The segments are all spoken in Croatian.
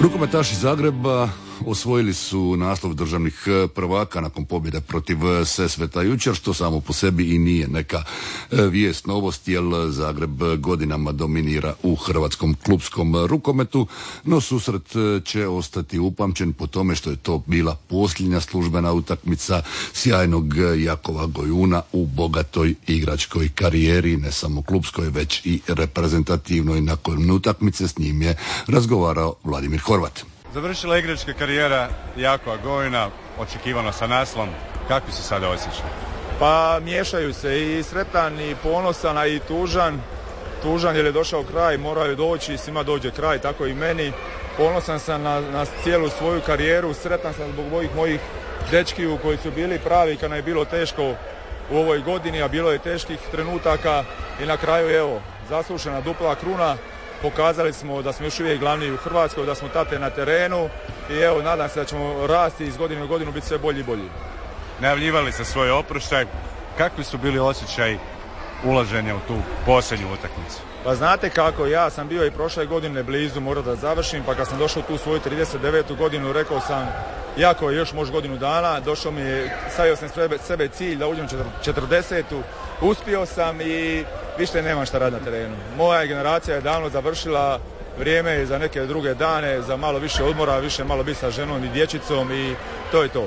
Rukometaši Zagreba osvojili su naslov državnih prvaka nakon pobjede protiv Sesveta jučer, što samo po sebi i nije neka vijest, novost, jer Zagreb godinama dominira u hrvatskom klupskom rukometu, no susret će ostati upamćen po tome što je to bila posljednja službena utakmica sjajnog Jakova Gojuna u bogatoj igračkoj karijeri, ne samo klupskoj, već i reprezentativnoj. Nakon utakmice s njim je razgovarao Vladimir Horvat. Završila igračka karijera Jakova Gojuna, očekivano sa naslovom. Kakvi su sada osjećaji? Pa miješaju se i sretan i ponosan, a i tužan. Tužan jer je došao kraj, morao je doći, svima dođe kraj, tako i meni. Ponosan sam na cijelu svoju karijeru, sretan sam zbog mojih dečkiju koji su bili pravi kad nam je bilo teško u ovoj godini, a bilo je teških trenutaka i na kraju evo, zaslužena dupla kruna. Pokazali smo da smo još uvijek glavni u Hrvatskoj, da smo tate na terenu i evo, nadam se da ćemo rasti iz godine u godinu, biti sve bolji i bolji. Najavljivali ste svoj oproštaj. Kakvi su bili osjećaji ulaženja u tu posljednju utakmicu? Pa znate kako, ja sam bio i prošle godine blizu, morao da završim, pa kad sam došao tu svoju 39. godinu, rekao sam, jako je još možda godinu dana, došao mi je, stavio sam sebe cilj da uđem 40. Uspio sam i više nemam šta raditi na terenu. Moja generacija je davno završila, vrijeme je za neke druge dane, za malo više odmora, više malo biti sa ženom i dječicom i to je to.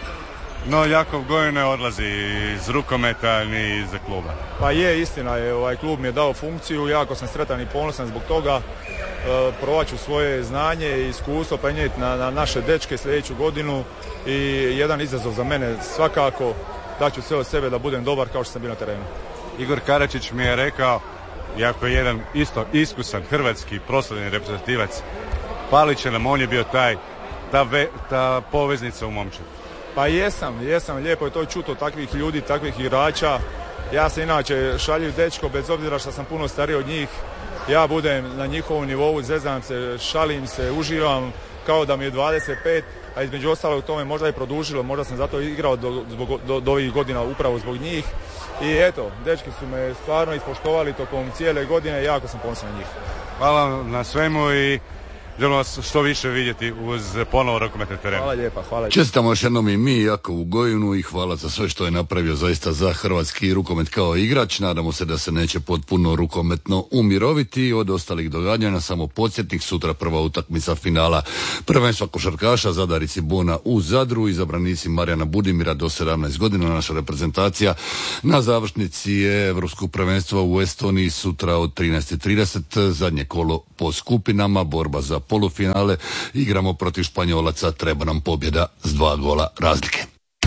No, Jakov Gojun ne odlazi iz rukometa ni iz kluba. Pa je, istina je, ovaj klub mi je dao funkciju, jako sam sretan i ponosan zbog toga. Provaću svoje znanje i iskustvo prenijeti na naše dečke sljedeću godinu i jedan izazov za mene svakako, daću sve od sebe da budem dobar kao što sam bio na terenu. Igor Karačić mi je rekao, iako je jedan isto iskusan hrvatski proslavljeni reprezentativac, falit će nam, on je bio ta poveznica u momčadu. Pa jesam, lijepo je to čuto takvih ljudi, takvih igrača. Ja sam inače šaljiv dečko, bez obzira što sam puno stariji od njih. Ja budem na njihovom nivou, zezam se, šalim se, uživam kao da mi je 25, a između ostalog to me možda i produžilo, možda sam zato igrao do ovih godina upravo zbog njih. I eto, dečki su me stvarno ispoštovali tokom cijele godine i jako sam ponosan na njih. Hvala na svemu i želim vas što više vidjeti uz ponovo rukometne terene. Hvala lijepa, hvala. Čestitamo još jednom i mi Jakovu Gojunu i hvala za sve što je napravio zaista za hrvatski rukomet kao igrač. Nadamo se da se neće potpuno rukometno umiroviti. Od ostalih događanja samo podsjetnik, sutra prva utakmica finala prvenstva košarkaša Zadar i Cibona u Zadru, izabranici Marijana Budimira do 17 godina. Naša reprezentacija na završnici je Europskog prvenstva u Estoniji sutra od 13:30. Zadnje kolo po skupinama, borba za polufinale, igramo protiv Španjolaca, treba nam pobjeda s 2 gola razlike.